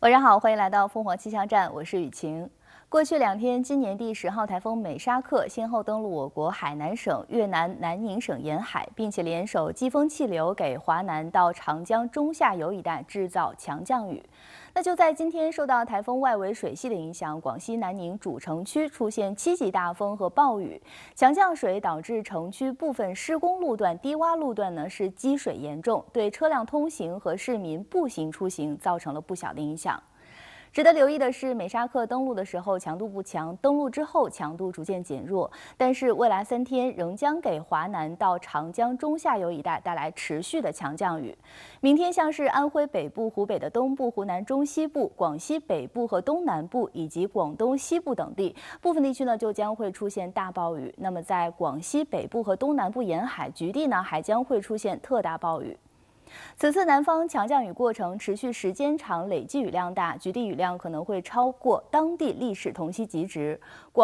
晚上好，欢迎来到凤凰气象站，我是雨晴。过去2天，今年第10号台风美沙克先后登陆我国海南省、越南南宁省沿海，并且联手季风气流给华南到长江中下游一带制造强降雨。那就在今天，受到台风外围水系的影响，广西南宁主城区出现7级大风和暴雨，强降水导致城区部分施工路段、低洼路段呢是积水严重，对车辆通行和市民步行出行造成了不小的影响。值得留意的是，美沙克登陆的时候强度不强，登陆之后强度逐渐减弱，但是未来3天仍将给华南到长江中下游一带带来持续的强降雨。明天像是安徽北部、湖北的东部、湖南中西部、广西北部和东南部以及广东西部等地，部分地区呢就将会出现大暴雨。那么在广西北部和东南部沿海局地呢，还将会出现特大暴雨。此次南方强降雨过程持续时间长，累计雨量大，局地雨量可能会超过当地历史同期极值。